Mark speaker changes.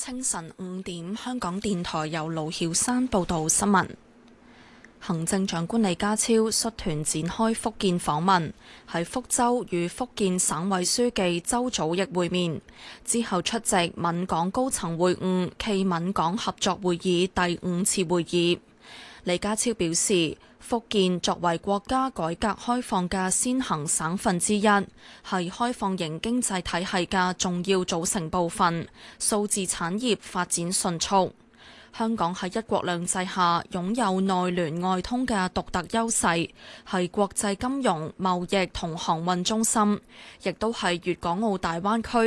Speaker 1: 清晨5點，香港電台由盧曉山報道新聞。行政長官李家超率團展開福建訪問，喺福州與福建省委書記周祖益會面，之後出席閩港高層會晤暨閩港合作會議第5次會議。李家超表示，福建作為國家改革開放嘅先行省份之一，係開放型經濟體系嘅重要組成部分，數字產業發展迅速。香港喺一國兩制下擁有內聯外通嘅獨特優勢，係國際金融、貿易同航運中心，亦都係粵港澳大灣區